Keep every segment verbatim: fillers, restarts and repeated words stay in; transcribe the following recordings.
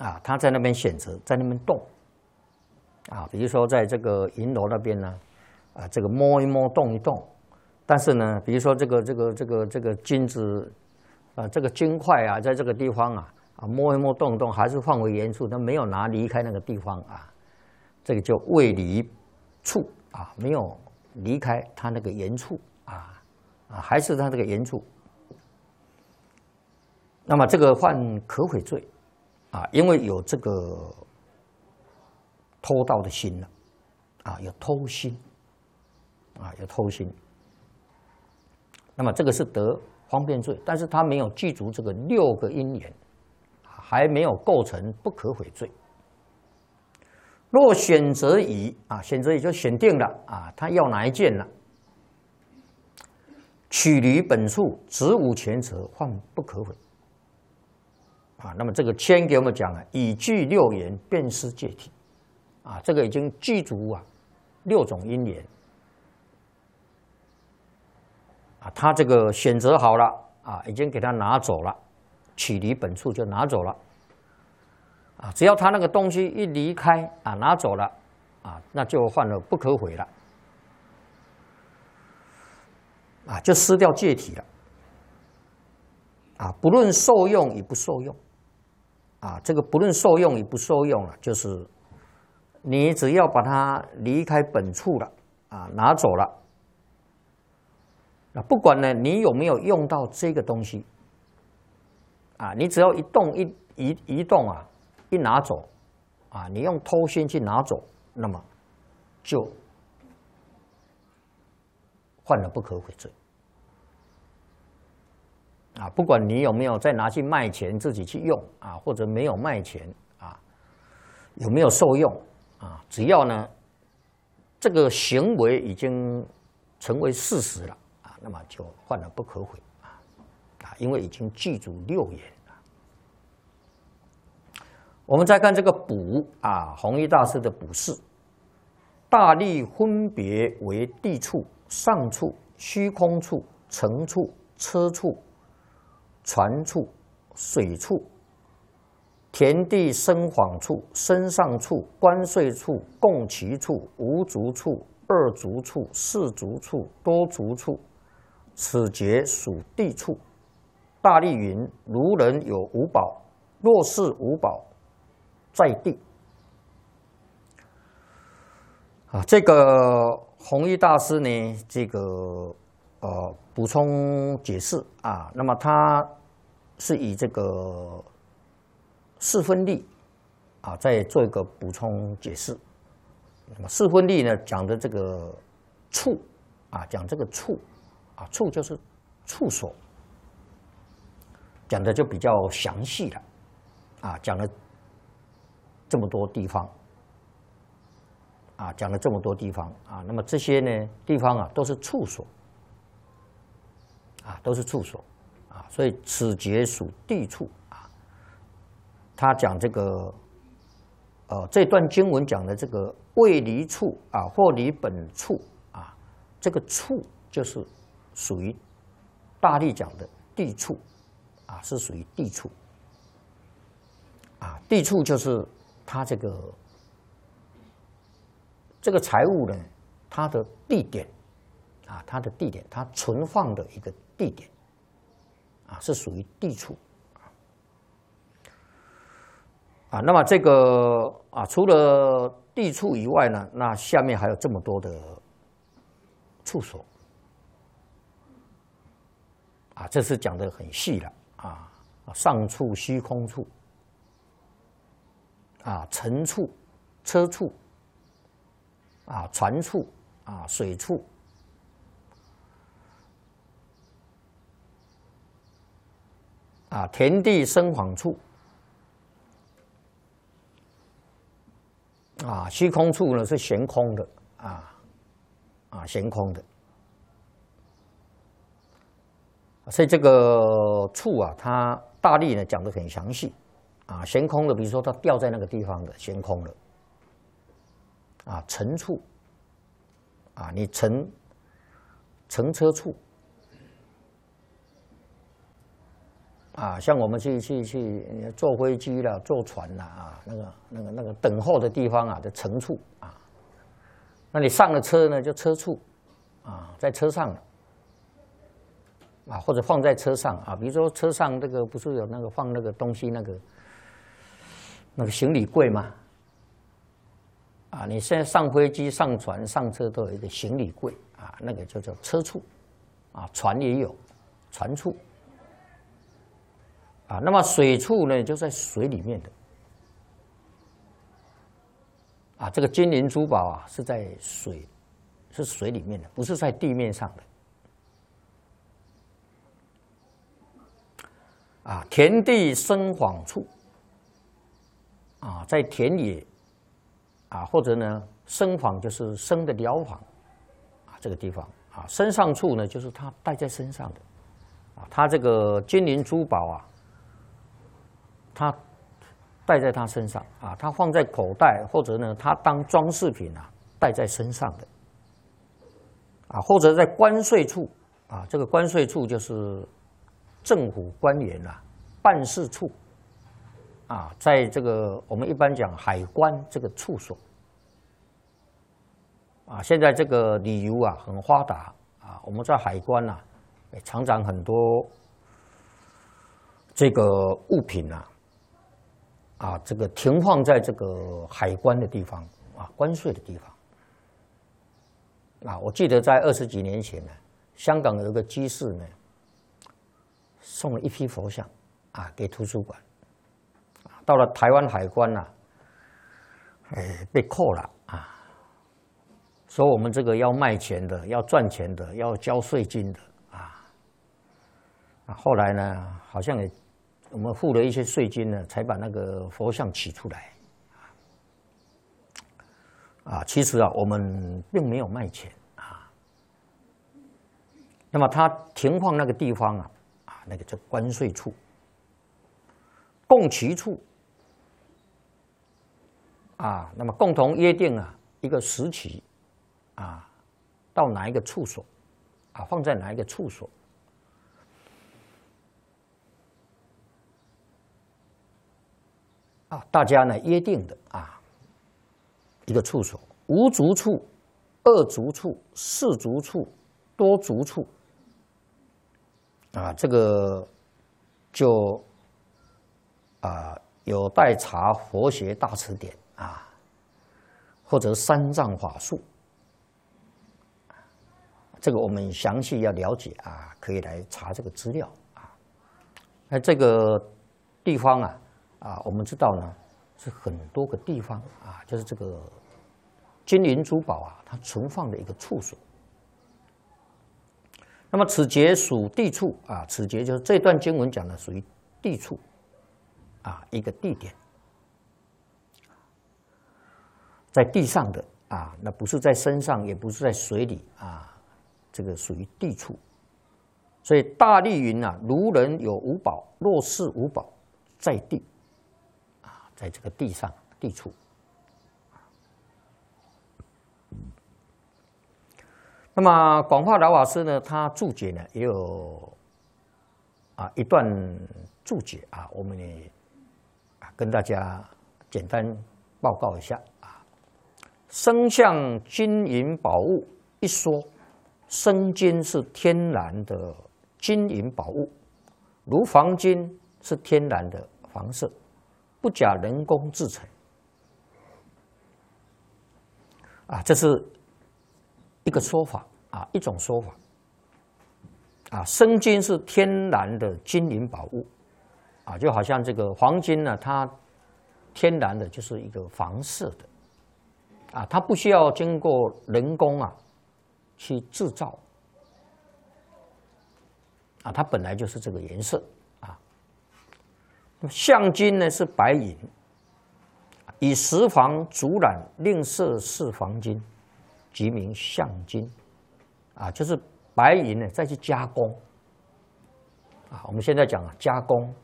啊，他在那边选择，在那边动，啊，比如说在这个银楼那边呢，啊，这个摸一摸，动一动，但是呢，比如说这个这个这个这个金子，啊，这个金块啊，在这个地方啊，啊，摸一摸，动一动，还是放回原处，他没有拿离开那个地方啊，这个叫未离处啊，没有离开他那个原处啊，啊，还是他这个原处。那么这个犯可悔罪。啊，因为有这个偷盗的心了，啊，有偷心，啊，有偷心。那么这个是得方便罪，但是他没有记足这个六个因缘，还没有构成不可悔罪。若选择已啊，选择已就选定了啊，他要哪一件了？取离本处，子午前者，犯不可悔。啊，那么这个签给我们讲了，已具六缘，便失戒体，啊，这个已经具足啊六种因缘，啊，他这个选择好了，啊，已经给他拿走了，取离本处就拿走了，啊，只要他那个东西一离开啊，拿走了，啊，那就犯了不可悔了，啊，就失掉戒体了，啊，不论受用与不受用。啊，这个不论受用与不受用了，就是你只要把它离开本处了，啊，拿走了，啊，不管呢你有没有用到这个东西，啊，你只要一动一移移动啊，一拿走，啊，你用偷心去拿走，那么就犯了不可悔罪。啊，不管你有没有再拿去卖钱自己去用啊，或者没有卖钱啊，有没有受用啊，只要呢这个行为已经成为事实了啊，那么就犯了不可悔啊啊，因为已经具足六缘了。我们再看这个卜啊，弘一大师的卜释，大力分别为地处、上处、虚空处、层处、车处、船处、水处、田地生晃处、身上处、关税处、共其处、无足处、二足处、四足处、多足处，此节属地处。大力云：如人有五宝，若是五宝在地。啊，这个弘一大师呢，这个呃补充解释啊，那么他是以这个四分力啊，再做一个补充解释。那么四分力呢，讲的这个处啊，讲这个处啊，处就是处所，讲的就比较详细了啊，讲了这么多地方。啊，讲了这么多地方啊，那么这些呢地方啊都是处所，啊都是处所，啊，所以此节属地处啊。他讲这个，呃，这段经文讲的这个未离处啊，或离本处啊，这个处就是属于大力讲的地处，啊，是属于地处，啊，地处就是它这个。这个财物呢，它的地点，啊，它的地点，它存放的一个地点，啊，是属于地处，啊，那么这个啊，除了地处以外呢，那下面还有这么多的处所，啊，这是讲的很细了，啊，上处、虚空处，啊，层处、车处。啊，船处啊，水处，啊，田地生晃处，啊，虚空处呢是悬空的，啊，啊，悬空的，所以这个处啊，它大力呢讲得很详细，啊，悬空的，比如说它掉在那个地方的悬空的。啊，乘处，啊，你乘乘车处， 啊，像我们去去去坐飞机啦、坐船啦啊，那个那个那个等候的地方啊的乘处啊，那你上了车呢，就车处啊，在车上了啊，或者放在车上啊，比如说车上这个不是有那个放那个东西那个那个行李柜吗？啊，你现在上飞机、上船、上车都有一个行李柜啊，那个就叫车处啊，船也有船处。啊，那么水处呢，就在水里面的。啊，这个金银珠宝啊，是在水，是水里面的，不是在地面上的。啊，田地生坊处。啊，在田野，啊，或者呢，生坊就是生的疗坊，啊，这个地方啊，身上处呢，就是他带在身上的。啊，他这个金银珠宝啊。他戴在他身上啊，他放在口袋，或者呢，他当装饰品啊，戴在身上的啊，或者在关税处啊，这个关税处就是政府官员啊办事处啊，在这个我们一般讲海关这个处所啊，现在这个旅游啊很发达啊，我们在海关啊，常常很多这个物品啊。啊，这个停放在这个海关的地方啊，关税的地方。啊，我记得在二十几年前呢，香港有一个居士呢，送了一批佛像啊给图书馆，啊，到了台湾海关呐、啊，哎，被扣了啊，说我们这个要卖钱的，要赚钱的，要交税金的啊，啊，后来呢，好像也。我们付了一些税金呢，才把那个佛像取出来。啊，其实啊，我们并没有卖钱啊。那么他停放那个地方啊，啊，那个叫关税处、共期处啊，那么共同约定啊一个时期啊，到哪一个处所啊，放在哪一个处所。啊，大家呢约定的啊，一个处所，无足处、二足处、四足处、多足处，啊，这个就啊有待查佛学大辞典啊，或者三藏法术，这个我们详细要了解啊，可以来查这个资料啊。那这个地方啊。啊，我们知道呢，是很多个地方啊，就是这个金银珠宝啊，它存放的一个处所。那么此节属地处啊，此节就是这段经文讲的属于地处啊，一个地点，在地上的啊，那不是在身上，也不是在水里啊，这个属于地处。所以大利云啊，如人有五宝，若是五宝，在地。在这个地上地处，那么广化老法师呢，他注解呢也有啊一段注解啊，我们也啊跟大家简单报告一下啊。生相金银宝物一说，生金是天然的金银宝物，如黄金是天然的黄色。不假人工制成，啊，这是一个说法啊，一种说法，啊，生金是天然的金银宝物，啊，就好像这个黄金呢，它天然的就是一个黄色的，啊，它不需要经过人工啊去制造，啊，它本来就是这个颜色。相金呢是白银，以石黄足染，另色是黄金，即名相金。啊，就是白银呢再去加工。啊，我们现在讲啊加工，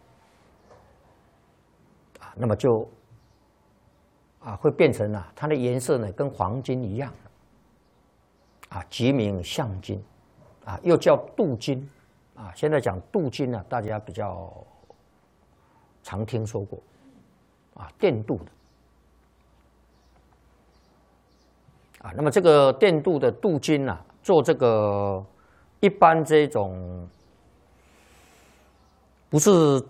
啊，那么就啊会变成啊它的颜色呢跟黄金一样，啊，即名相金，啊，又叫镀金。啊，现在讲镀金呢，大家比较常听说过，啊，电镀的，啊，那么这个电镀的镀金啊，做这个一般这种不是